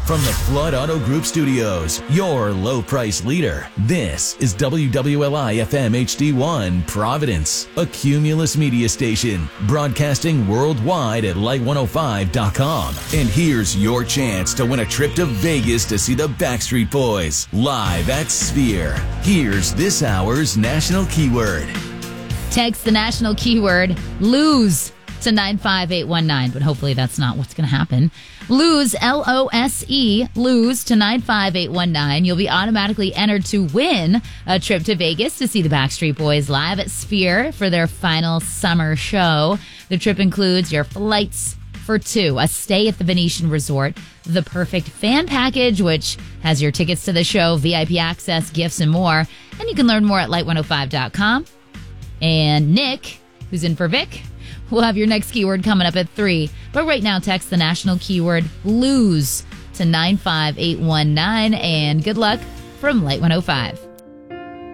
From the Flood Auto Group Studios, your low price leader, this is WWLI FM HD1 Providence, a Cumulus media station, broadcasting worldwide at light105.com. And here's your chance to win a trip to Vegas to see the Backstreet Boys live at Sphere. Here's this hour's national keyword. Text the national keyword lose to 95819, but hopefully that's not what's going to happen. Lose, L-O-S-E, lose to 95819. You'll be automatically entered to win a trip to Vegas to see the Backstreet Boys live at Sphere for their final summer show. The trip includes your flights for two, a stay at the Venetian Resort, the perfect fan package, which has your tickets to the show, VIP access, gifts, and more. And you can learn more at light105.com. And Nick, who's in for Vic, we'll have your next keyword coming up at 3. But right now, text the national keyword lose to 95819. And good luck from Light 105.